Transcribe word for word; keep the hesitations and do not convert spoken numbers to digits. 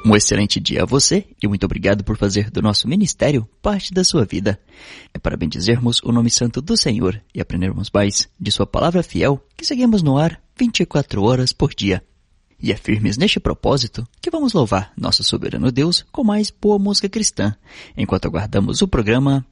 Um excelente dia a você e muito obrigado por fazer do nosso ministério parte da sua vida. É para bendizermos o nome santo do Senhor e aprendermos mais de sua palavra fiel que seguimos no ar vinte e quatro horas por dia. E é firmes neste propósito que vamos louvar nosso soberano Deus com mais boa música cristã, enquanto aguardamos o programa